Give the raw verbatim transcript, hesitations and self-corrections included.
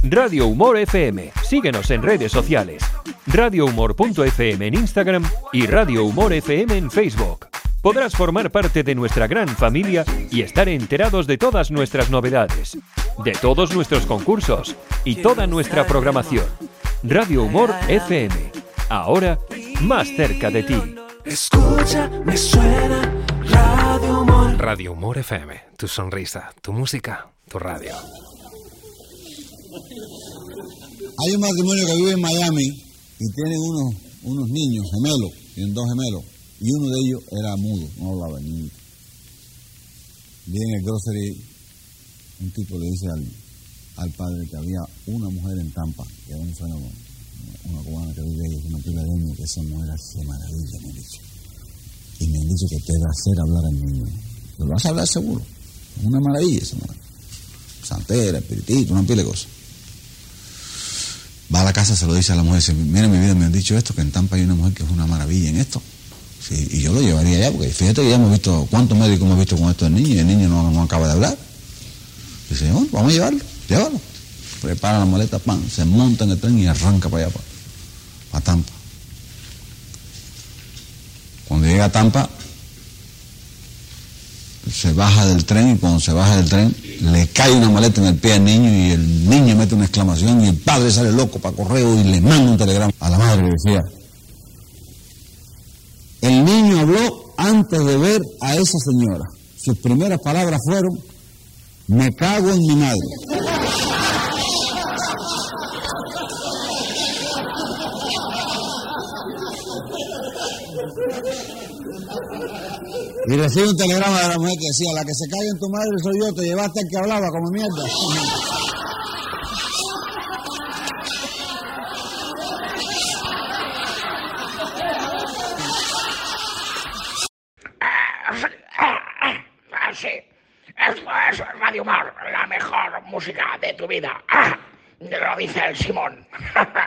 Radio Humor F M. Síguenos en redes sociales. Radio Humor punto F M en Instagram y Radio Humor F M en Facebook. Podrás formar parte de nuestra gran familia y estar enterados de todas nuestras novedades, de todos nuestros concursos y toda nuestra programación. Radio Humor F M. Ahora, más cerca de ti. Escucha, me suena Radio Humor. Radio Humor F M. Tu sonrisa, tu música, tu radio. Hay un matrimonio que vive en Miami y tienen unos, unos niños gemelos, tienen dos gemelos, y uno de ellos era mudo, no hablaba ni. Viene en el grocery, un tipo le dice al, al padre que había una mujer en Tampa, que era un fenómeno, una cubana que vive ahí, una pila de niños, que esa mujer hace maravilla, me han dicho. Y me han dicho que te va a hacer hablar al niño. Lo vas a hablar seguro, es una maravilla esa mujer. Santera, espiritito, una pila de cosas. Va a la casa, se lo dice a la mujer, dice, mira mi vida, me han dicho esto, que en Tampa hay una mujer que es una maravilla en esto. Sí, y yo lo llevaría allá, porque fíjate que ya hemos visto, ¿cuántos médicos hemos visto con esto del niño? Y el niño no, no acaba de hablar. Dice, bueno, vamos a llevarlo, llévalo. Prepara la maleta, pan, se monta en el tren y arranca para allá, para, para Tampa. Cuando llega a Tampa, se baja del tren, y cuando se baja del tren le cae una maleta en el pie al niño y el niño mete una exclamación y el padre sale loco para correo y le manda un telegrama a la madre que decía, el niño habló antes de ver a esa señora, sus primeras palabras fueron, me cago en mi madre. Y recibe un telegrama de la mujer que decía, la que se cae en tu madre soy yo, te llevaste al que hablaba como mierda. Sí, esto es Radio Humor, la mejor música de tu vida. Lo dice el Simón.